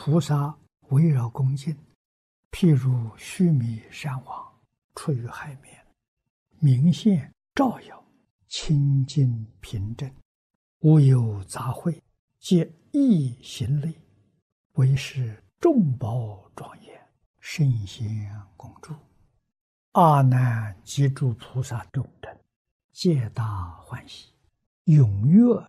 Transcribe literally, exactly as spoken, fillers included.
菩萨围绕恭敬，譬如须弥山王出于海面，明现照耀，清净平正，无有杂秽，皆一行类，为是众宝庄严，圣贤共住。阿难及诸菩萨众等，皆大欢喜，踊跃